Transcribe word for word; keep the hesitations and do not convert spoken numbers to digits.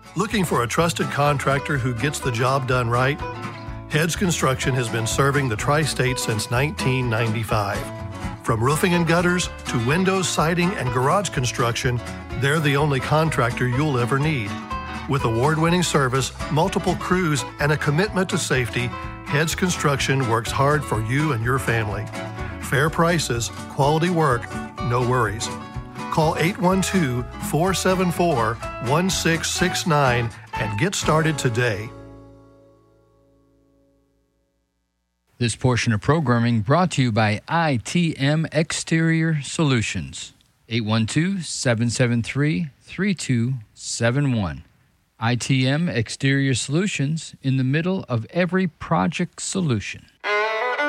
Looking for a trusted contractor who gets the job done right? Heads Construction has been serving the Tri-State since nineteen ninety-five. From roofing and gutters to windows, siding, and garage construction, they're the only contractor you'll ever need. With award-winning service, multiple crews, and a commitment to safety, Heads Construction works hard for you and your family. Fair prices, quality work, no worries. Call eight one two, four seven four, one six six nine and get started today. This portion of programming brought to you by I T M Exterior Solutions. eight one two, seven seven three, three two seven one. I T M Exterior Solutions, in the middle of every project solution.